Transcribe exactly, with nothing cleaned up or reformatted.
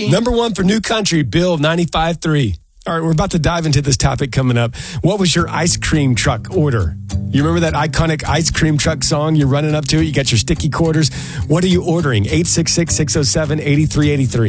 Number one for New Country, Bill ninety-five three. All right, we're about to dive into this topic coming up. What was your ice cream truck order? You remember that iconic ice cream truck song? You're running up to it. You got your sticky quarters. What are you ordering? eight six six, six oh seven, eight three eight three.